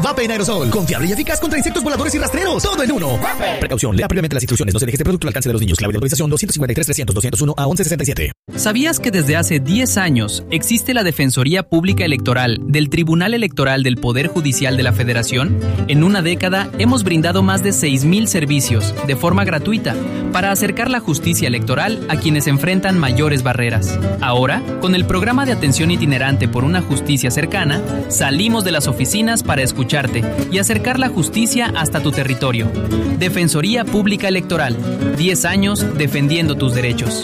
Vape en aerosol, confiable y eficaz contra insectos voladores y rastreros. Todo en uno. Precaución, lea previamente las instrucciones. No se deje este producto al alcance de los niños. Clave de autorización 253-300-201 a 1167. ¿Sabías que desde hace 10 años existe la Defensoría Pública Electoral del Tribunal Electoral del Poder Judicial de la Federación? En una década hemos brindado más de 6,000 servicios de forma gratuita para acercar la justicia electoral a quienes enfrentan mayores barreras. Ahora, con el programa de atención itinerante por una justicia cercana, salimos de las oficinas para escucharte y acercar la justicia hasta tu territorio. Defensoría Pública Electoral. 10 años defendiendo tus derechos.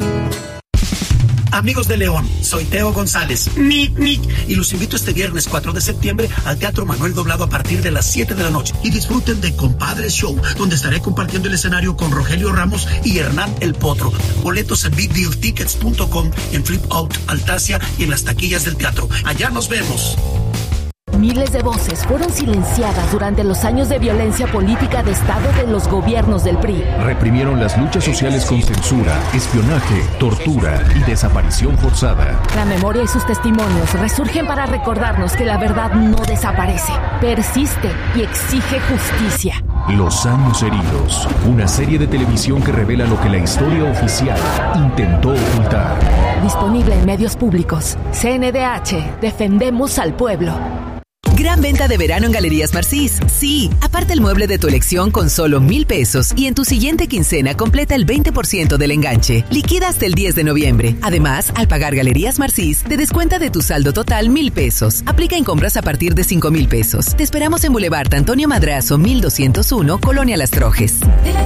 Amigos de León, soy Teo González, y los invito este viernes 4 de septiembre al Teatro Manuel Doblado a partir de las 7 de la noche y disfruten de Compadres Show, donde estaré compartiendo el escenario con Rogelio Ramos y Hernán El Potro. Boletos en bigdealtickets.com, en Flip Out, Altasia y en las taquillas del teatro. Allá nos vemos. Miles de voces fueron silenciadas durante los años de violencia política de Estado de los gobiernos del PRI. Reprimieron las luchas sociales con censura, espionaje, tortura y desaparición forzada. La memoria y sus testimonios resurgen para recordarnos que la verdad no desaparece, persiste y exige justicia. Los años heridos, una serie de televisión que revela lo que la historia oficial intentó ocultar. Disponible en medios públicos. CNDH, defendemos al pueblo. Gran venta de verano en Galerías Marcís. Sí, aparte el mueble de tu elección con solo 1,000 pesos y en tu siguiente quincena completa el 20% del enganche. Liquida hasta el 10 de noviembre. Además, al pagar Galerías Marcís, te descuenta de tu saldo total 1,000 pesos. Aplica en compras a partir de 5,000 pesos. Te esperamos en Boulevard Antonio Madrazo, 1201, Colonia Las Trojes.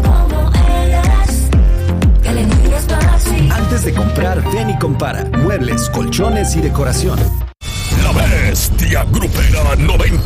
Antes de comprar, ven y compara. Muebles, colchones y decoración. La Bestia Grupera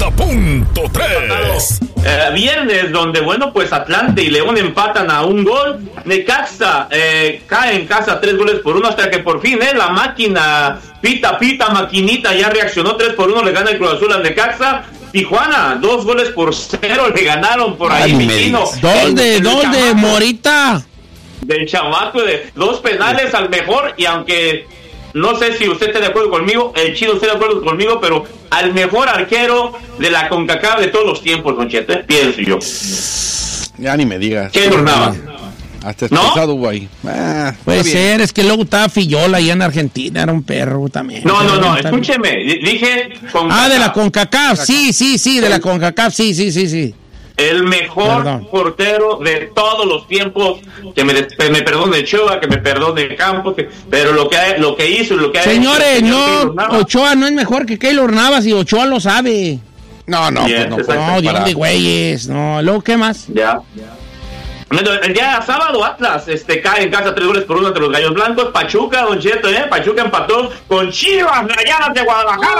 90.3. Viernes, donde, bueno, pues Atlante y León empatan a un gol. Necaxa cae en casa 3-1 hasta que por fin la máquina, pita, maquinita, ya reaccionó 3-1, le gana el Cruz Azul al Necaxa. Tijuana, 2-0 le ganaron por ahí, Miquino. ¿Dónde, Morita? Del chamaco de 2 penales al mejor, y aunque no sé si usted está de acuerdo conmigo, el Chino está de acuerdo conmigo, pero al mejor arquero de la CONCACAF de todos los tiempos, Don Cheto, pienso yo. Ya ni me digas. ¿Qué jornada? Hasta expulsado hubo ahí. Puede ser, es que luego estaba Fillola allá en Argentina, era un perro también. No, escúcheme, dije CONCACAF. De la CONCACAF, sí, de la CONCACAF, sí. El mejor portero de todos los tiempos, que me perdone Ochoa, que me perdone Campos, pero lo que hizo y lo que ha hecho. Señores, no, Ochoa no es mejor que Keylor Navas y Ochoa lo sabe. No, Dios de güeyes, no, luego, ¿qué más? Ya. El día sábado Atlas cae en casa 3-1 ante los Gallos Blancos. Pachuca, Don Cheto, Pachuca empató con Chivas Rayadas de Guadalajara.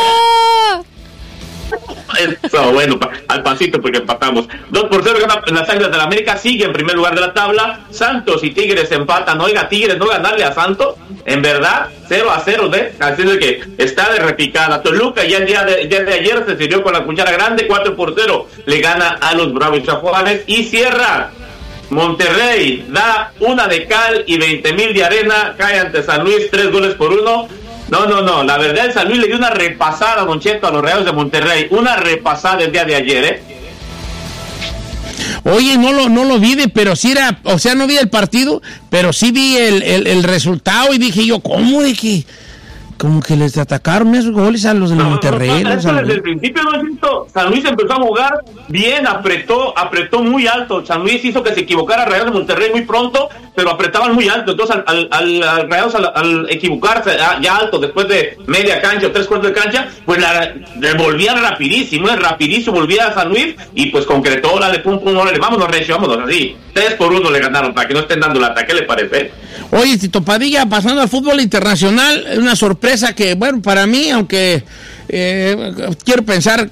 Eso, bueno, al pasito porque empatamos. 2-0 gana las Águilas del América, sigue en primer lugar de la tabla. Santos y Tigres empatan. Oiga, Tigres no ganarle a Santos, en verdad, 0-0, así de que está de repicada. Toluca ya el día de ayer se sirvió con la cuchara grande, 4-0 le gana a los Bravos de Juárez. Y cierra Monterrey, da una de cal y 20,000 de arena, cae ante San Luis 3-1. No, la verdad, San Luis le dio una repasada, Don Cheto, a los Rayados de Monterrey, una repasada el día de ayer, Oye, no lo vi, pero sí era, o sea, no vi el partido, pero sí vi el resultado y dije yo, ¿cómo de que? Como que les atacaron esos goles a los de Monterrey. Desde el principio, San Luis empezó a jugar bien, apretó muy alto. San Luis hizo que se equivocara Rayados de Monterrey muy pronto, pero apretaban muy alto. Entonces al Rayados al equivocarse ya alto, después de media cancha o 3/4 de cancha, pues devolvían rapidísimo, volvía a San Luis y pues concretó la de pum, vámonos recio, vámonos así. 3-1 le ganaron, para que no estén dando lata. ¿Qué le parece? Oye, Tito Padilla, pasando al fútbol internacional, una sorpresa que, bueno, para mí, aunque quiero pensar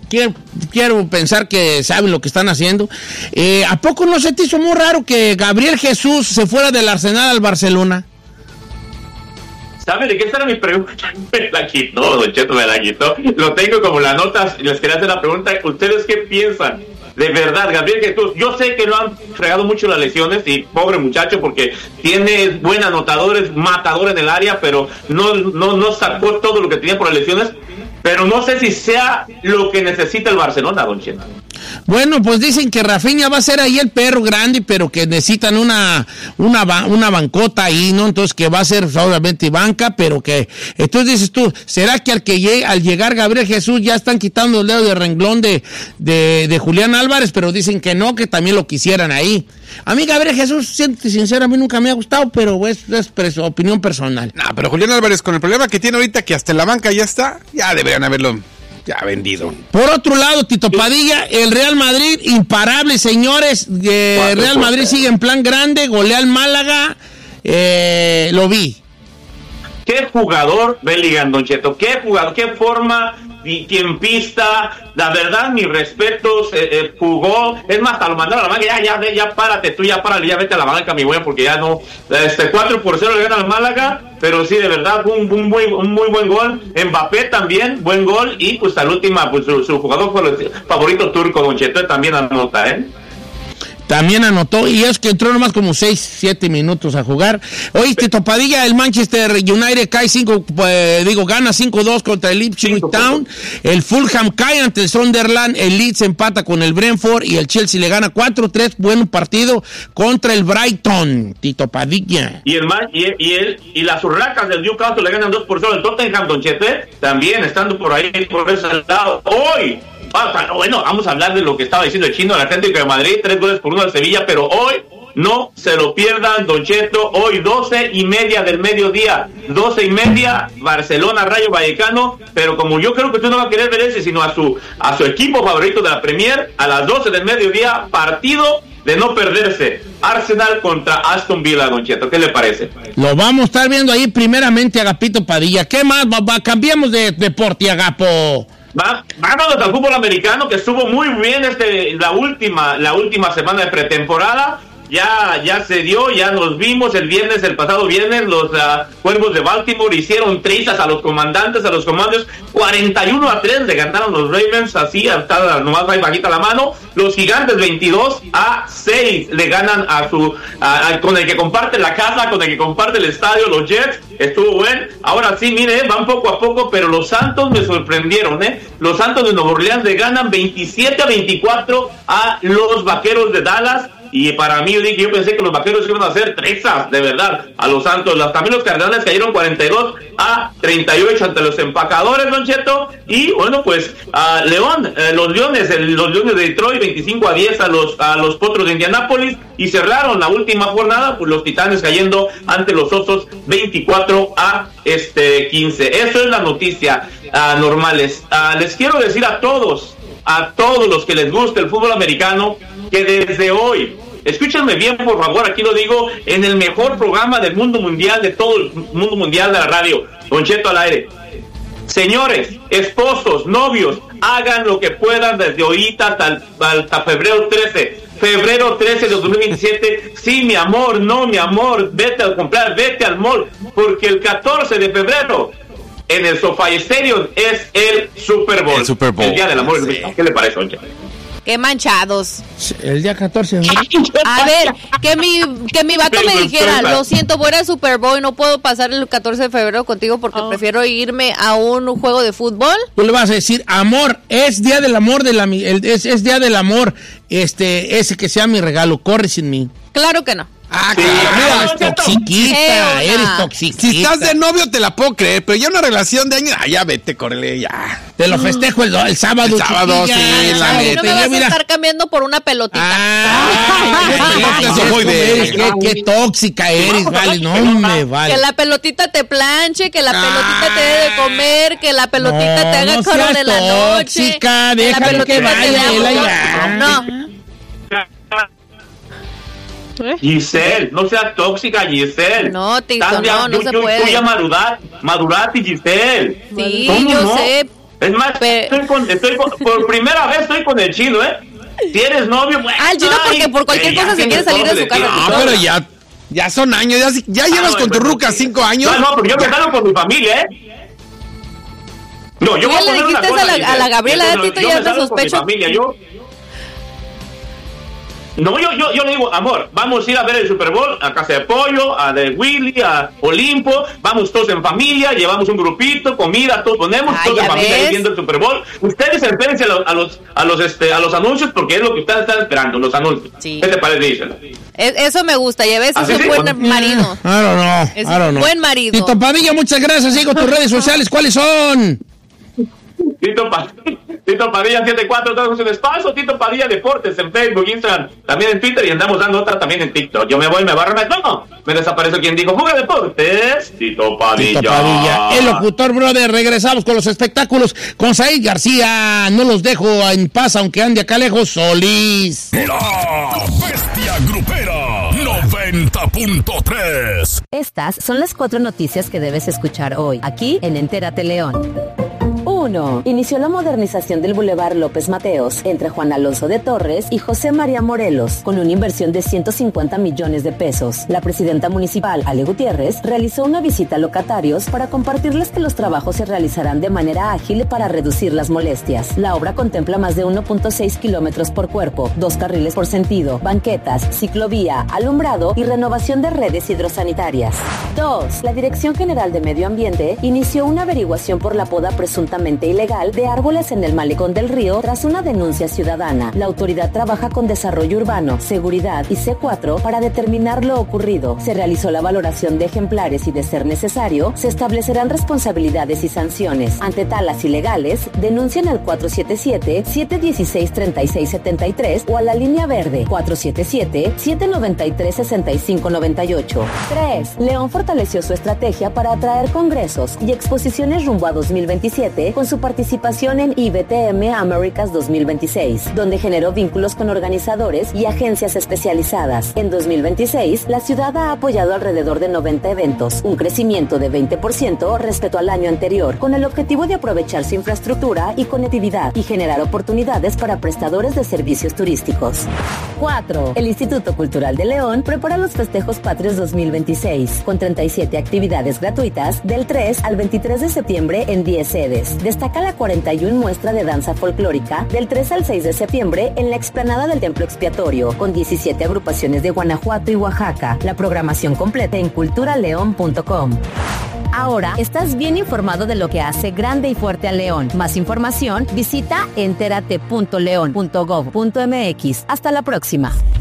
que saben lo que están haciendo. ¿A poco no se te hizo muy raro que Gabriel Jesús se fuera del Arsenal al Barcelona? ¿Sabe de qué era mi pregunta? Me la quitó, Don Cheto, me la quitó. Lo tengo como las notas, les quería hacer la pregunta. ¿Ustedes qué piensan? De verdad, Gabriel Jesús, yo sé que lo han fregado mucho las lesiones y pobre muchacho porque tiene buen anotador, es matador en el área, pero no sacó todo lo que tenía por las lesiones. pero no sé si sea lo que necesita el Barcelona, don Cheto. Bueno, pues dicen que Rafinha va a ser ahí el perro grande, pero que necesitan una bancota ahí, ¿no? Entonces que va a ser obviamente banca, pero que... Entonces dices tú, ¿será que al llegar Gabriel Jesús ya están quitando el dedo de renglón de Julián Álvarez? Pero dicen que no, que también lo quisieran ahí. A mí Gabriel Jesús, sincero, a mí nunca me ha gustado, pero es opinión personal. No, pero Julián Álvarez, con el problema que tiene ahorita, que hasta en la banca ya está, ya deberían haberlo ya vendido. Por otro lado, Tito Padilla, el Real Madrid, imparable, señores. Real Madrid sigue en plan grande, golea al Málaga, lo vi. Qué jugador Bellingham, don Cheto, qué jugador, qué forma, tiempista, la verdad, mis respetos, jugó, es más, hasta lo mandaron a la banca, ya párate, tú ya párale, ya vete a la banca, mi güey, porque ya no, 4-0 le gana al Málaga, pero sí, de verdad, un muy buen gol. Mbappé también, buen gol, y pues al última, pues su jugador favorito turco, don Cheto, también anota, También anotó, y es que entró nomás como 6-7 minutos a jugar. Oye, Tito Padilla, el Manchester United cae gana 5-2 contra el Ipswich Town. El Fulham cae ante el Sunderland. El Leeds empata con el Brentford y el Chelsea le gana 4-3. Buen partido contra el Brighton, Tito Padilla. Y las urracas del Newcastle le ganan 2-0 al Tottenham, don Chete, también estando por ahí, por ese lado. Hoy, bueno, vamos a hablar de lo que estaba diciendo el chino del Atlético de Madrid, 3-1 al Sevilla, pero hoy no se lo pierdan, don Cheto. Hoy 12:30 del mediodía, 12:30, Barcelona Rayo Vallecano, pero como yo creo que usted no va a querer ver ese, sino a su equipo favorito de la Premier, a las 12 del mediodía, partido de no perderse, Arsenal contra Aston Villa, don Cheto, ¿qué le parece? Lo vamos a estar viendo ahí primeramente, Agapito Padilla. ¿Qué más? Cambiamos de deporte, Agapo. Vámonos al fútbol americano, que estuvo muy bien la última semana de pretemporada. Ya se dio, ya nos vimos el pasado viernes, los Cuervos de Baltimore hicieron trizas a los comandantes, a los comandos, 41-3 le ganaron los Ravens, así hasta nomás ahí bajita la mano. Los Gigantes 22-6 le ganan con el que comparte la casa, con el que comparte el estadio, los Jets. Estuvo bueno. Ahora sí, mire, van poco a poco, pero los Santos me sorprendieron, Los Santos de Nueva Orleans le ganan 27-24 a los Vaqueros de Dallas. Y para mí, yo pensé que los Vaqueros iban a hacer trizas, de verdad, a los Santos. También los Cardenales cayeron 42-38 ante los Empacadores, don Cheto. Y bueno, pues los Leones de Detroit 25-10 a los Potros de Indianápolis. Y cerraron la última jornada, pues los Titanes cayendo ante los Osos 24-15. Eso es la noticia normales. Les quiero decir a todos los que les gusta el fútbol americano, que desde hoy, escúchenme bien por favor, aquí lo digo, en el mejor programa del mundo mundial, de todo el mundo mundial de la radio, Don Cheto al aire. Señores, esposos, novios, hagan lo que puedan desde ahorita hasta febrero 13. Febrero 13 de 2027, sí, mi amor, no, mi amor, vete a comprar, vete al mall, porque el 14 de febrero en el SoFi Stadium es el Super Bowl. El Super Bowl. El día del amor. Sí. ¿Qué le parece, Don Cheto? Qué manchados. El día 14. A ver, que mi vato me dijera, lo siento, voy al Super Bowl y no puedo pasar el 14 de febrero contigo porque prefiero irme a un juego de fútbol. Tú le vas a decir, amor, es día del amor, es día del amor, ese que sea mi regalo, corre sin mí. Claro que no. Sí, mira, eres toxiquita, eres toxiquita. Si estás de novio te la puedo creer, pero ya una relación de años, ya vete, córrele, ya. Te lo festejo el sábado. El sábado, chiquilla, sí, la neta. No me vas a estar cambiando por una pelotita. Qué tóxica eres, vale, no me vale. Que la pelotita te planche, que la pelotita te dé de comer, que la pelotita te haga coro de la noche. Tóxica, déjame que vaya. No. Giselle, no seas tóxica, Giselle. No, Tito, no se puede. Tú ya maduraste, Giselle. Sí, yo sé. Es más, por primera vez estoy con el chino, Si eres novio, bueno. El chino porque por cualquier cosa se quiere salir de su casa. No, pero ya son años, ya llevas con tu ruca 5 años. No, pero yo me salgo con mi familia, No, yo voy a le dijiste a la Gabriela, Tito, ya te sospecho. No, yo le digo, amor, vamos a ir a ver el Super Bowl a Casa de Pollo, a de Willy, a Olimpo, vamos todos en familia, llevamos un grupito, comida, todos ponemos, todos en familia ahí viendo el Super Bowl. Ustedes espérense a los anuncios porque es lo que ustedes están esperando, los anuncios. Sí. ¿Qué te parece, Isela? Eso me gusta, y a veces es buen marido. I don't know. Buen marido. Tito Padilla, muchas gracias. Sigo tus redes sociales, ¿cuáles son? Tito Padilla 74, todos en espacio, Tito Padilla Deportes en Facebook, Instagram, también en Twitter, y andamos dando otra también en TikTok. Yo me voy, me barro, me desaparezco. Quien dijo Fuga Deportes, Tito Padilla. El locutor, brother. Regresamos con los espectáculos con Said García. No los dejo en paz, aunque ande acá lejos. Solís. La Bestia Grupera 90.3. Estas son las 4 noticias que debes escuchar hoy, aquí en Entérate León. 1. Inició la modernización del Boulevard López Mateos entre Juan Alonso de Torres y José María Morelos, con una inversión de 150 millones de pesos. La presidenta municipal, Ale Gutiérrez, realizó una visita a locatarios para compartirles que los trabajos se realizarán de manera ágil para reducir las molestias. La obra contempla más de 1.6 kilómetros por cuerpo, 2 carriles por sentido, banquetas, ciclovía, alumbrado y renovación de redes hidrosanitarias. 2. La Dirección General de Medio Ambiente inició una averiguación por la poda presuntamente ilegal de árboles en el malecón del río tras una denuncia ciudadana. La autoridad trabaja con Desarrollo Urbano, Seguridad y C4 para determinar lo ocurrido. Se realizó la valoración de ejemplares y, de ser necesario, se establecerán responsabilidades y sanciones. Ante talas ilegales, denuncian al 477-716-3673 o a la línea verde 477-793-6598. 3. León fortaleció su estrategia para atraer congresos y exposiciones rumbo a 2027 con su participación en IBTM Americas 2026, donde generó vínculos con organizadores y agencias especializadas. En 2026, la ciudad ha apoyado alrededor de 90 eventos, un crecimiento de 20% respecto al año anterior, con el objetivo de aprovechar su infraestructura y conectividad y generar oportunidades para prestadores de servicios turísticos. 4. El Instituto Cultural de León prepara los festejos patrios 2026, con 37 actividades gratuitas del 3 al 23 de septiembre en 10 sedes. Destaca la 41 muestra de danza folclórica del 3 al 6 de septiembre en la explanada del Templo Expiatorio, con 17 agrupaciones de Guanajuato y Oaxaca. La programación completa en culturaleon.com. Ahora estás bien informado de lo que hace grande y fuerte a León. Más información, visita entérate.leon.gov.mx. Hasta la próxima.